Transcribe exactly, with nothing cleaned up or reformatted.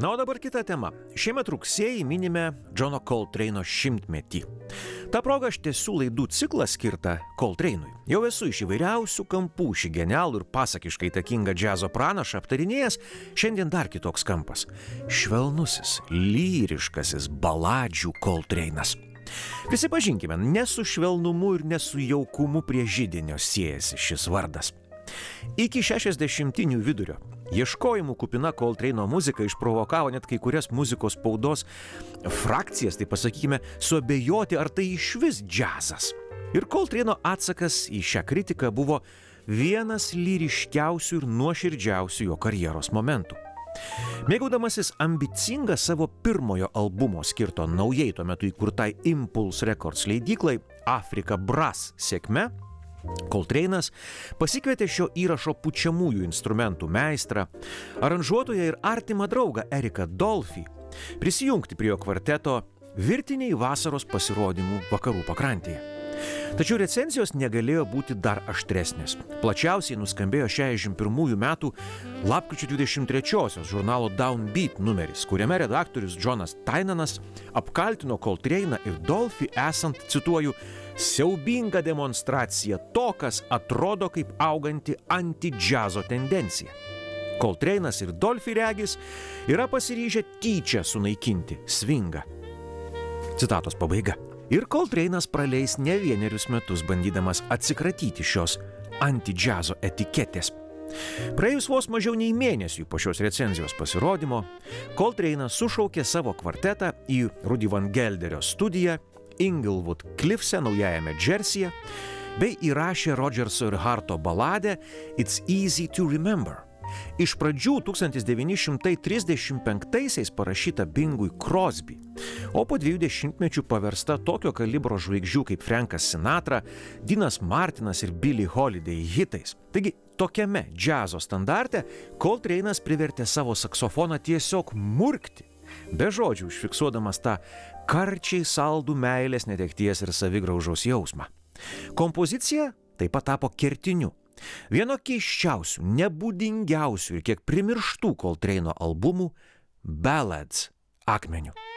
Na, o dabar kita tema. Šiemet rugsėjį minime Johno Coltrane'o šimtmetį. Ta proga aš tęsiu laidų ciklą skirtą Coltrane'ui. Jau esu iš įvairiausių kampų šį genialų ir pasakiškai įtakingą džiazo pranašą aptarinėjęs, šiandien dar kitoks kampas. Švelnusis, lyriškasis baladžių Coltrane'as. Prisipažinkime, ne su švelnumu ir ne su jaukumu prie židinio siejasi šis vardas. Iki šešiasdešimtinių vidurio ieškojimų kupina Coltrane'o muzika išprovokavo net kai kurias muzikos spaudos frakcijas, tai pasakykime, suabejoti, ar tai išvis džiazas. Ir Coltrane'o atsakas į šią kritiką buvo vienas lyriškiausių ir nuoširdžiausių jo karjeros momentų. Mėgaudamasis ambicingą savo pirmojo albumo skirto naujai tuo metu įkurtai Impulse Records leidyklai Africa Brass sėkme, Coltrane'as pasikvietė šio įrašo pučiamųjų instrumentų meistrą, aranžuotoją ir artimą draugą Eriką Dolphy prisijungti prie jo kvarteto virtiniai vasaros pasirodymų vakarų pakrantėje. Tačiau recenzijos negalėjo būti dar aštresnės. Plačiausiai nuskambėjo šešiasdešimt pirmųjų metų lapkričio dvidešimt trečiosios žurnalo Downbeat numeris, kuriame redaktorius Jonas Tynanas apkaltino Coltrane'ą ir Dolphy esant, cituoju, siaubinga demonstracija to, kas atrodo kaip auganti anti-džiazo tendencija. Coltrane'as ir Dolphy regis yra pasiryžę tyčia sunaikinti swingą. Citatos pabaiga. Ir Coltrane'as praleis ne vienerius metus bandydamas atsikratyti šios anti-džiazo etiketės. Praėjus vos mažiau nei mėnesiui po šios recenzijos pasirodymo, Coltrane'as sušaukė savo kvartetą į Rudy Van Gelderio studiją Inglewood Cliffse naujajame Džersyje bei įrašė Rodgerso ir Harto baladę It's Easy to Remember. Iš pradžių tūkstantis devyni šimtai trisdešimt penktaisiais parašyta Bingui Crosby, o po dviejų dešimtmečių paversta tokio kalibro žvaigždžių kaip Frankas Sinatra, Deanas Martinas ir Billie Holiday hitais. Taigi, tokiame džiazo standarte Coltrane'as privertė savo saksofoną tiesiog murkti, be žodžių užfiksuodamas tą karčiai saldų meilės, netekties ir savigraužos jausmą. Kompozicija taip pat tapo kertiniu. Vieno keisčiausių, nebūdingiausių ir kiek primirštų Coltrane'o albumų Ballads akmeniu.